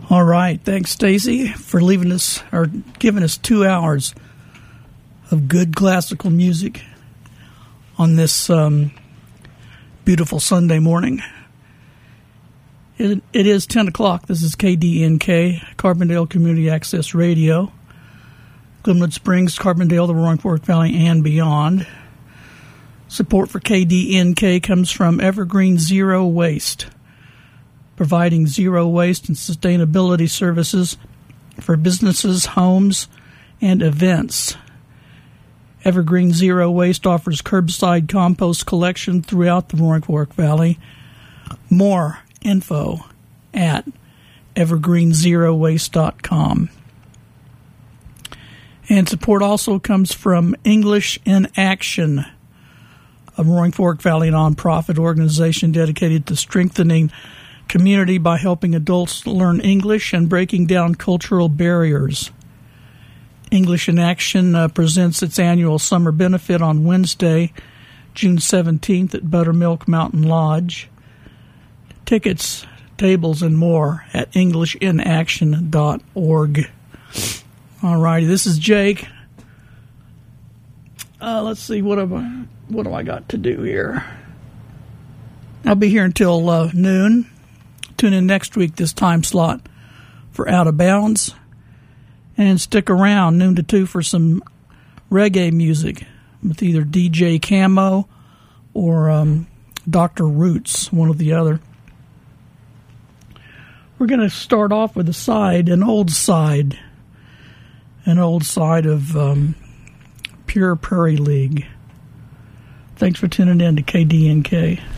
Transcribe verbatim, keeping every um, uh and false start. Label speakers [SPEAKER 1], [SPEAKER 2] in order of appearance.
[SPEAKER 1] All right. Thanks, Stacy, for leaving us or giving us two hours of good classical music on this um, beautiful Sunday morning. It, it is ten o'clock. This is K D N K, Carbondale Community Access Radio, Glenwood Springs, Carbondale, the Roaring Fork Valley, and beyond. Support for K D N K comes from Evergreen Zero Waste, providing zero waste and sustainability services for businesses, homes, and events. Evergreen Zero Waste offers curbside compost collection throughout the Roaring Fork Valley. More info at evergreen zero waste dot com. And support also comes from English in Action, a Roaring Fork Valley nonprofit organization dedicated to strengthening community by helping adults learn English and breaking down cultural barriers. English in Action uh, presents its annual summer benefit on Wednesday, June seventeenth at Buttermilk Mountain Lodge. Tickets, tables, and more at english in action dot org. All righty, this is Jake. Uh, let's see, what have I, what do I got to do here? I'll be here until uh, noon. Tune in next week, this time slot, for Out of Bounds. And stick around, noon to two, for some reggae music with either D J Camo or um, Doctor Roots, one or the other. We're going to start off with a side, an old side, an old side of um, Pure Prairie League. Thanks for tuning in to K D N K.